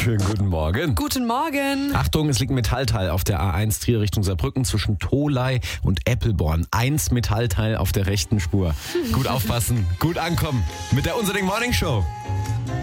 Schönen guten Morgen. Guten Morgen. Achtung, es liegt ein Metallteil auf der A1 Trier Richtung Saarbrücken zwischen Tholey und Eppelborn. 1 Metallteil auf der rechten Spur. Gut aufpassen, gut ankommen mit der Unser Ding Morning Show.